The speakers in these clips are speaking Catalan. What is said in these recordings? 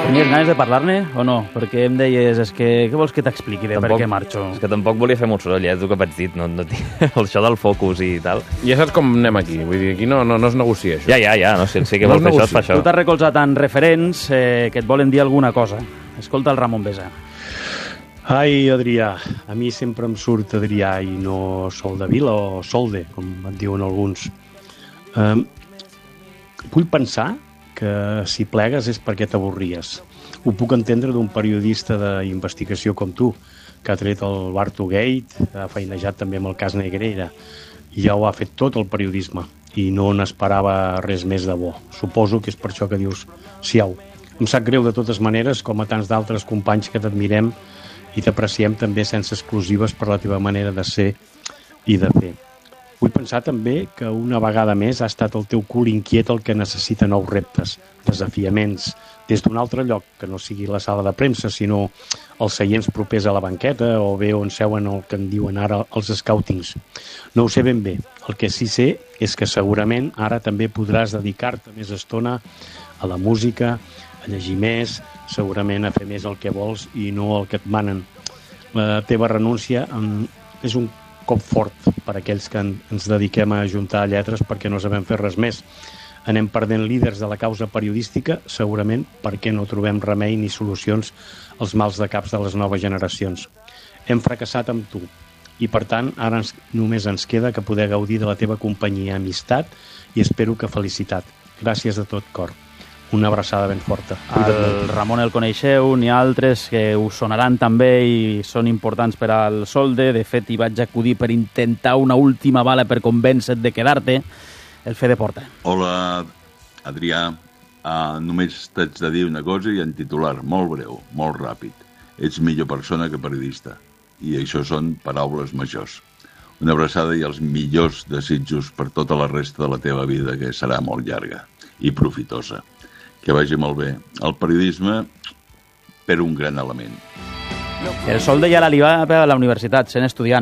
Tenies ganes de parlar-ne o no? Perquè em deies, què vols que t'expliqui de per què marxo? És que tampoc volia fer molt soroll, és el que vaig dir, no tinc això del focus i tal. Ja saps com anem aquí, vull dir, aquí no es negocia això. Ja, no sé, que vols fer això, es fa això. Tu t'has recolzat en referents que et volen dir alguna cosa. Escolta el Ramon Besa. Ai, Adrià, a mi sempre em surt Adrià i no Soldevila o Solde, com et diuen alguns. Vull pensar que si plegues és perquè t'avorries. Ho puc entendre d'un periodista d'investigació com tu, que ha tret el Bartogate, ha feinejat també amb el cas Negreira, i ja ho ha fet tot el periodisme, i no n'esperava res més de bo. Suposo que és per això que dius siau. Em sap greu de totes maneres, com a tants d'altres companys que t'admirem i t'apreciem també sense exclusives per la teva manera de ser i de fer. Vull pensar també que una vegada més ha estat el teu cul inquiet el que necessita nous reptes, desafiaments, des d'un altre lloc, que no sigui la sala de premsa, sinó els seients propers a la banqueta o bé on seuen el que en diuen ara els scoutings. No ho sé ben bé. El que sí sé és que segurament ara també podràs dedicar-te més estona a la música, a llegir més, segurament a fer més el que vols i no el que et manen. La teva renúncia és un cop fort per a aquells que ens dediquem a ajuntar lletres perquè no sabem fer res més. Anem perdent líders de la causa periodística, segurament perquè no trobem remei ni solucions als mals de caps de les noves generacions. Hem fracassat amb tu i, per tant, ara només ens queda que poder gaudir de la teva companyia, amistat i espero que felicitat. Gràcies de tot cor. Una abraçada ben forta. El Ramon el coneixeu, n'hi ha altres que us sonaran també i són importants per al Solde. De fet, hi vaig acudir per intentar una última bala per convèncer-te de quedar-te. El Fede Porta. Hola, Adrià. Només t'haig de dir una cosa i en titular, molt breu, molt ràpid. Ets millor persona que periodista. I això són paraules majors. Una abraçada i els millors desitjos per tota la resta de la teva vida, que serà molt llarga i profitosa. Que vagi molt bé. El periodisme per un gran element. El Solde ja la li va a la universitat, sent estudiant,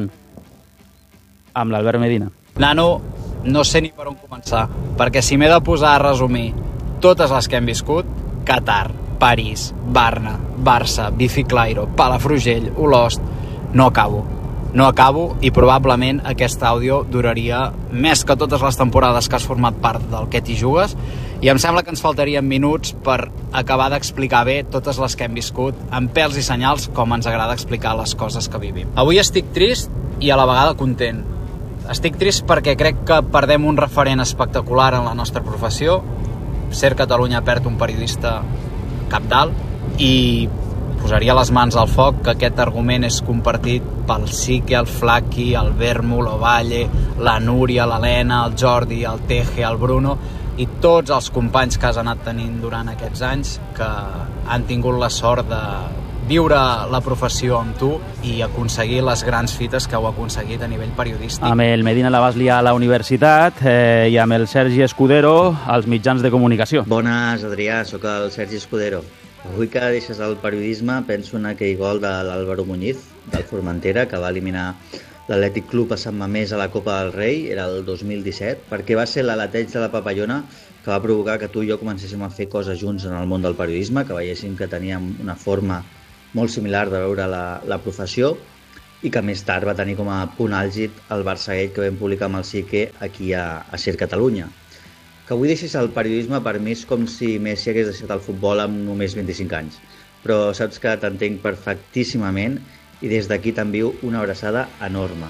amb l'Albert Medina. Nano, no sé ni per on començar, perquè si m'he de posar a resumir totes les que hem viscut, Qatar, París, Varna, Barça, Biciclairo, Palafrugell, Olost, no acabo i probablement aquest àudio duraria més que totes les temporades que has format part del Que t'hi jugues i em sembla que ens faltarien minuts per acabar d'explicar bé totes les que hem viscut amb pèls i senyals com ens agrada explicar les coses que vivim. Avui estic trist i a la vegada content. Estic trist perquè crec que perdem un referent espectacular en la nostra professió. Ser Catalunya perd un periodista cabdalt i posaria les mans al foc que aquest argument és compartit pel Sique, el Flaqui, el Vermo, l'Ovalle, la Núria, l'Helena, el Jordi, el Teje, el Bruno i tots els companys que has anat tenint durant aquests anys que han tingut la sort de viure la professió amb tu i aconseguir les grans fites que heu aconseguit a nivell periodístic. Amb el Medina la vas liar a la universitat i amb el Sergi Escudero als mitjans de comunicació. Bones, Adrià, sóc el Sergi Escudero. Avui que deixes el periodisme penso en aquell gol de l'Álvaro Muñiz, del Formentera, que va eliminar l'Atlètic Club a Sant Mamés a la Copa del Rei, era el 2017, perquè va ser l'aleteig de la papallona que va provocar que tu i jo comencéssim a fer coses junts en el món del periodisme, que veiéssim que teníem una forma molt similar de veure la professió i que més tard va tenir com a punt àlgid el Barçagate que vam publicar amb el Sique aquí a Ser Catalunya. Que avui deixis el periodisme per mi és com si Messi hagués deixat el futbol amb només 25 anys. Però saps que t'entenc perfectíssimament i des d'aquí t'envio una abraçada enorme.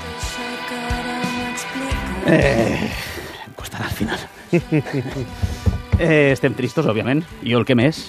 Em costarà al final. Estem tristos, òbviament. I jo el que més.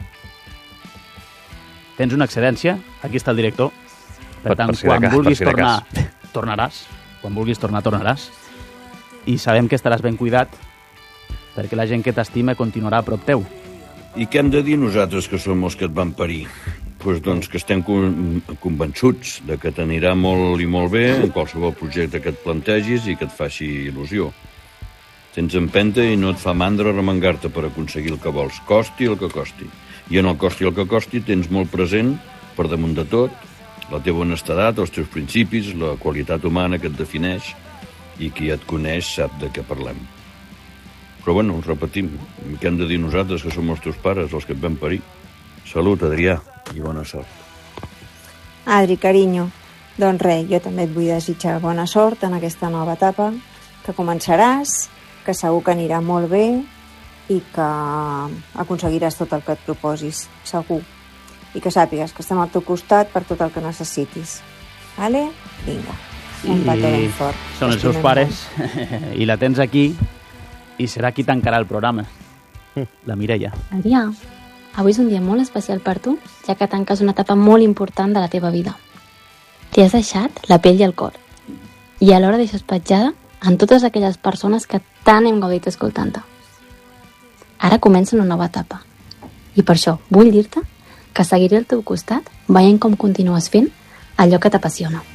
Tens una excedència, aquí està el director. Per tant, quan vulguis tornar, tornaràs. Quan vulguis tornar, tornaràs. I sabem que estaràs ben cuidat perquè la gent que t'estima continuarà a prop teu. I què hem de dir nosaltres que som els que et van parir? Doncs que estem convençuts de que t'anirà molt i molt bé en qualsevol projecte que et plantegis i que et faci il·lusió. Tens empenta i no et fa mandra remengar-te per aconseguir el que vols, costi el que costi. I en el costi el que costi tens molt present, per damunt de tot, la teva honestedat, els teus principis, la qualitat humana que et defineix i qui et coneix sap de què parlem. Però bueno, repetim, què hem de dir nosaltres, que som els teus pares, els que et vam parir? Salut, Adrià, i bona sort. Adri, carinyo, doncs res, jo també et vull desitjar bona sort en aquesta nova etapa, que començaràs, que segur que anirà molt bé i que aconseguiràs tot el que et proposis, segur. I que sàpigues que estem al teu costat per tot el que necessitis. Vale? Vinga, un petó ben fort. Són els seus pares i la tens aquí i serà qui tancarà el programa. La Mireia. Adrià, avui és un dia molt especial per tu, ja que tanques una etapa molt important de la teva vida. T'hi has deixat la pell i el cor. I alhora deixes petjada en totes aquelles persones que tant hem gaudit escoltant-te. Ara comença una nova etapa. I per això vull dir-te que seguiré al teu costat veient com continues fent allò que t'apassiona.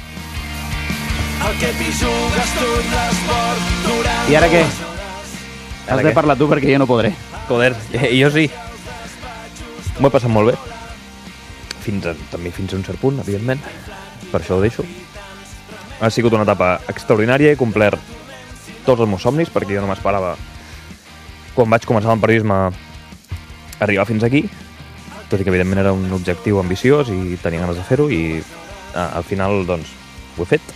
I ara què? Has de parlar tu perquè jo no podré. Joder, jo sí. M'ho he passat molt bé. També fins a un cert punt, evidentment. Per això ho deixo. Ha sigut una etapa extraordinària, he complert tots els meus somnis, perquè jo no m'esperava, quan vaig començar el periodisme, arribar fins aquí, tot i que evidentment era un objectiu ambiciós i tenia ganes de fer-ho, i al final, doncs, ho he fet.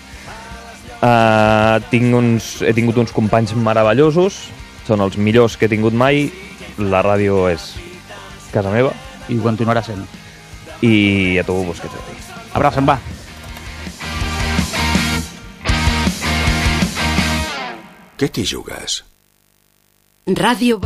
He tingut uns companys meravellosos, són els millors que he tingut mai, la ràdio és casa meva. I ho continuarà sent. I a tu, Busquets, a ti. Abraça'm, va. Què t'hi jugues? Ràdio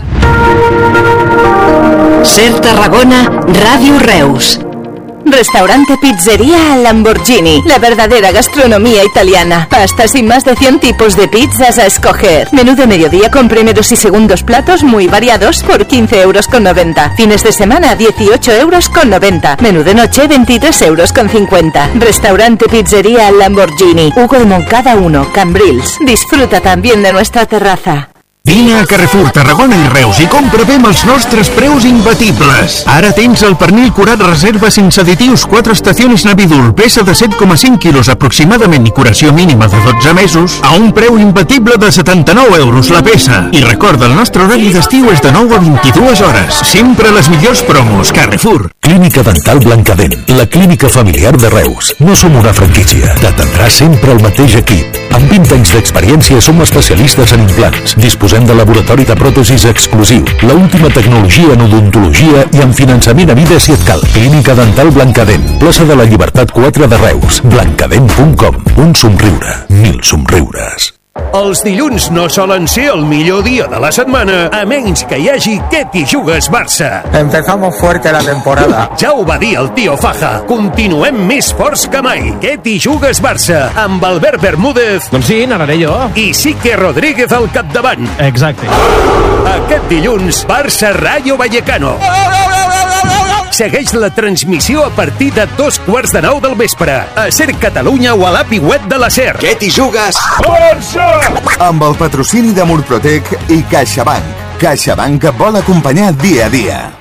Ser Tarragona, Ràdio Reus. Restaurante Pizzería Lamborghini, la verdadera gastronomía italiana. Pastas y más de 100 tipos de pizzas a escoger. Menú de mediodía con primeros y segundos platos muy variados por 15,90 €. Fines de semana 18,90 €. Menú de noche 23,50 €. Restaurante Pizzería Lamborghini, Hugo de Moncada 1, Cambrils. Disfruta también de nuestra terraza. Vine a Carrefour, Tarragona i Reus i compra bé amb els nostres preus imbatibles. Ara tens el pernil curat reserva sense additius 4 estacions Navidul, peça de 7,5 quilos aproximadament i curació mínima de 12 mesos, a un preu imbatible de 79 € la peça. I recorda, el nostre horari d'estiu és de 9 a 22 hores. Sempre les millors promos. Carrefour. Clínica Dental Blancadent, la clínica familiar de Reus. No som una franquícia. T'atendrà sempre el mateix equip. Amb 20 anys d'experiència som especialistes en implants. Disposem de laboratori de pròtesis exclusiu, la última tecnologia en odontologia i en finançament a vida si et cal. Clínica Dental Blancadent, plaça de la Llibertat 4 de Reus. Blancadent.com. Un somriure, 1000 somriures. Els dilluns no solen ser el millor dia de la setmana, a menys que hi hagi Què t'hi jugues Barça. Empezamos fuerte la temporada. Ja ho va dir el tio Faja. Continuem més forts que mai. Què t'hi jugues Barça, amb Albert Bermúdez. Doncs sí, narraré jo. I Sique Rodríguez al capdavant. Exacte. Aquest dilluns, Barça Rayo Vallecano. Segueix la transmissió a partir de 8:45 del vespre. A Ser Catalunya o a l'API web de la Ser. Què t'hi jugues? Força! Amb el patrocini de Murprotec i CaixaBank. CaixaBank et vol acompanyar dia a dia.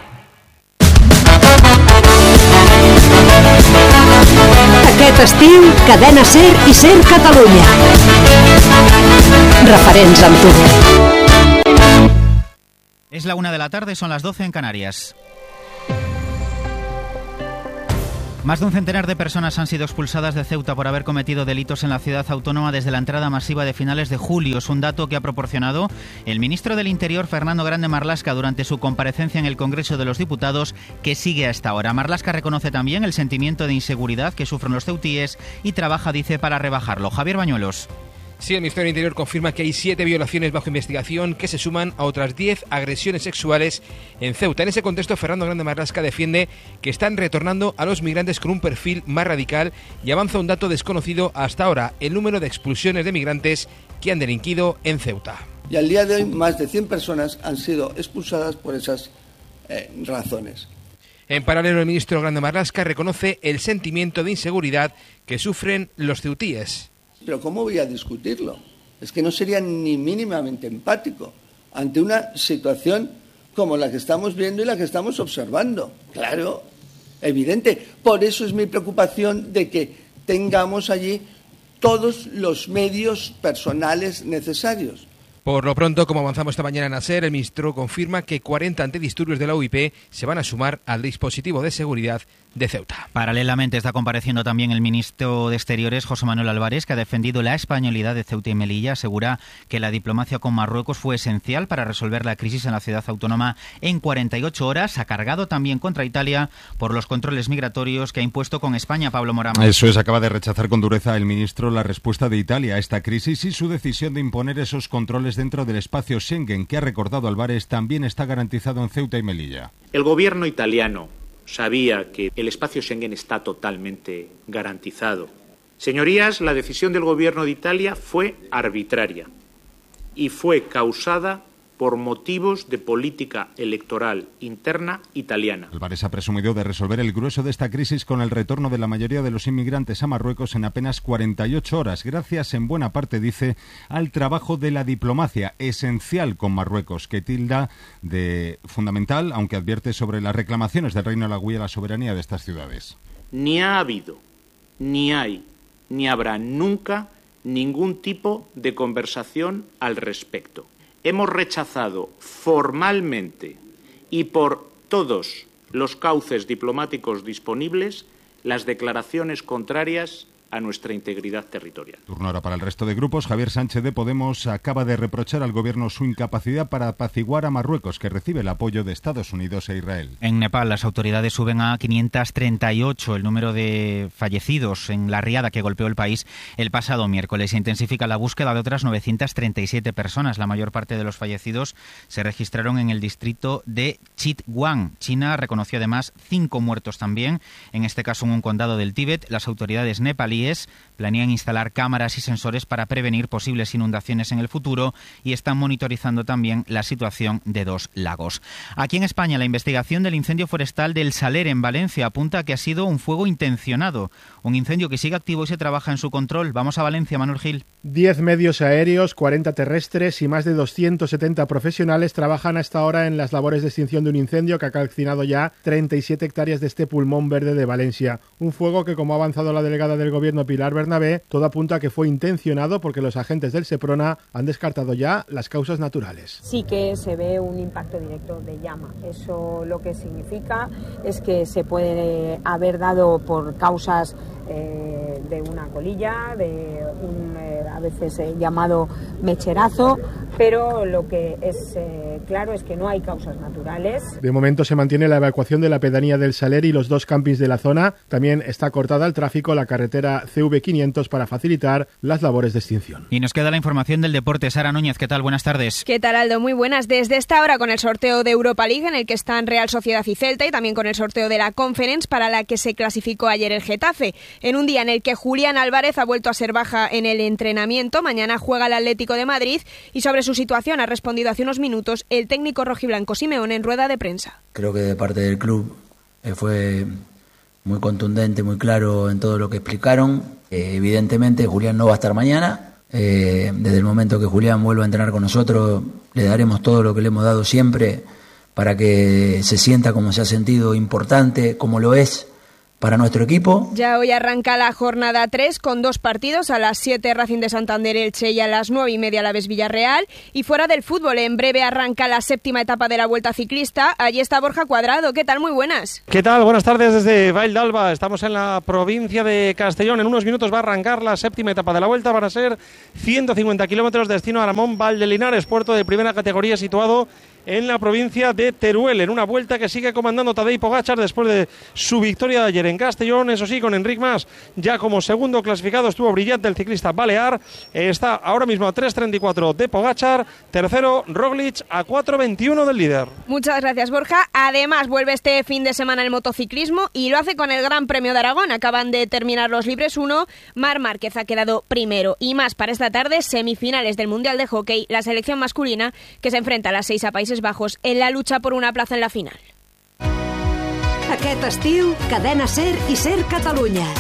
Aquest estiu, Cadena Ser i Ser Catalunya. Referents amb tu. Es la 1 de la tarde, son las 12 en Canarias. Más de un centenar de personas han sido expulsadas de Ceuta por haber cometido delitos en la ciudad autónoma desde la entrada masiva de finales de julio. Es un dato que ha proporcionado el ministro del Interior, Fernando Grande Marlaska, durante su comparecencia en el Congreso de los Diputados, que sigue hasta ahora. Marlaska reconoce también el sentimiento de inseguridad que sufren los ceutíes y trabaja, dice, para rebajarlo. Javier Bañuelos. Sí, el Ministerio del Interior confirma que hay 7 violaciones bajo investigación que se suman a otras 10 agresiones sexuales en Ceuta. En ese contexto, Fernando Grande Marlaska defiende que están retornando a los migrantes con un perfil más radical y avanza un dato desconocido hasta ahora: el número de expulsiones de migrantes que han delinquido en Ceuta. Y al día de hoy, más de 100 personas han sido expulsadas por esas razones. En paralelo, el ministro Grande Marlaska reconoce el sentimiento de inseguridad que sufren los ceutíes. Pero ¿cómo voy a discutirlo? Es que no sería ni mínimamente empático ante una situación como la que estamos viendo y la que estamos observando. Claro, evidente. Por eso es mi preocupación de que tengamos allí todos los medios personales necesarios. Por lo pronto, como avanzamos esta mañana en ASER, el ministro confirma que 40 antidisturbios de la UIP se van a sumar al dispositivo de seguridad de Ceuta. Paralelamente está compareciendo también el ministro de Exteriores, José Manuel Álvarez, que ha defendido la españolidad de Ceuta y Melilla. Asegura que la diplomacia con Marruecos fue esencial para resolver la crisis en la ciudad autónoma en 48 horas. Ha cargado también contra Italia por los controles migratorios que ha impuesto con España. Pablo Morán. Eso es, acaba de rechazar con dureza el ministro la respuesta de Italia a esta crisis y su decisión de imponer esos controles dentro del espacio Schengen, que ha recordado Álvarez también está garantizado en Ceuta y Melilla. El gobierno italiano sabía que el espacio Schengen está totalmente garantizado. Señorías, la decisión del gobierno de Italia fue arbitraria y fue causada por motivos de política electoral interna italiana. Álvarez ha presumido de resolver el grueso de esta crisis con el retorno de la mayoría de los inmigrantes a Marruecos en apenas 48 horas, gracias en buena parte, dice, al trabajo de la diplomacia esencial con Marruecos, que tilda de fundamental, aunque advierte sobre las reclamaciones del Reino de la Guía a la soberanía de estas ciudades. Ni ha habido, ni hay, ni habrá nunca ningún tipo de conversación al respecto. Hemos rechazado formalmente y por todos los cauces diplomáticos disponibles las declaraciones contrarias a nuestra integridad territorial. Turno ahora para el resto de grupos. Javier Sánchez de Podemos acaba de reprochar al gobierno su incapacidad para apaciguar a Marruecos, que recibe el apoyo de Estados Unidos e Israel. En Nepal, las autoridades suben a 538 el número de fallecidos en la riada que golpeó el país el pasado miércoles. Se intensifica la búsqueda de otras 937 personas. La mayor parte de los fallecidos se registraron en el distrito de Chitwan. China reconoció además 5 muertos también, en este caso en un condado del Tíbet. Las autoridades nepalíes planean instalar cámaras y sensores para prevenir posibles inundaciones en el futuro y están monitorizando también la situación de 2 lagos. Aquí en España, la investigación del incendio forestal del Saler en Valencia apunta a que ha sido un fuego intencionado, un incendio que sigue activo y se trabaja en su control. Vamos a Valencia, Manuel Gil. 10 medios aéreos, 40 terrestres y más de 270 profesionales trabajan hasta ahora en las labores de extinción de un incendio que ha calcinado ya 37 hectáreas de este pulmón verde de Valencia. Un fuego que, como ha avanzado la delegada del Gobierno Pilar Bernabé, todo apunta a que fue intencionado porque los agentes del Seprona han descartado ya las causas naturales. Sí que se ve un impacto directo de llama. Eso lo que significa es que se puede haber dado por causas de una colilla, de un a veces llamado mecherazo, pero lo que es claro es que no hay causas naturales. De momento se mantiene la evacuación de la pedanía del Saler y los 2 campings de la zona. También está cortada al tráfico la carretera CV500 para facilitar las labores de extinción. Y nos queda la información del deporte. Sara Núñez, ¿qué tal? Buenas tardes. ¿Qué tal, Aldo? Muy buenas. Desde esta hora con el sorteo de Europa League, en el que están Real Sociedad y Celta, y también con el sorteo de la Conference, para la que se clasificó ayer el Getafe. En un día en el que Julián Álvarez ha vuelto a ser baja en el entrenamiento, mañana juega el Atlético de Madrid, y sobre su situación ha respondido hace unos minutos el técnico rojiblanco Simeone en rueda de prensa. Creo que de parte del club fue muy contundente, muy claro en todo lo que explicaron. Evidentemente Julián no va a estar mañana. Desde el momento que Julián vuelva a entrenar con nosotros, le daremos todo lo que le hemos dado siempre para que se sienta como se ha sentido, importante, como lo es para nuestro equipo. Ya hoy arranca la jornada 3 con 2 partidos, a las 7 Racing de Santander Elche y a las 9:30 Alavés Villarreal. Y fuera del fútbol, en breve arranca la 7ª etapa de la Vuelta Ciclista. Allí está Borja Cuadrado. ¿Qué tal? Muy buenas. ¿Qué tal? Buenas tardes desde Vall d'Alba. Estamos en la provincia de Castellón. En unos minutos va a arrancar la 7ª etapa de la Vuelta. Van a ser 150 kilómetros, destino Aramón, Valdelinares, puerto de primera categoría situado en la provincia de Teruel, en una vuelta que sigue comandando Tadej Pogačar después de su victoria de ayer en Castellón. Eso sí, con Enric Mas ya como segundo clasificado. Estuvo brillante el ciclista balear. Está ahora mismo a 3:34 de Pogačar. Tercero Roglic, a 4:21 del líder. Muchas gracias, Borja. Además, vuelve este fin de semana el motociclismo y lo hace con el Gran Premio de Aragón. Acaban de terminar los Libres 1. Marc Márquez ha quedado primero. Y más para esta tarde, semifinales del Mundial de Hockey, la selección masculina que se enfrenta a las 6 a Países Bajos en la lucha por una plaza en la final. Aquest estiu, Cadena SER i SER Catalunya.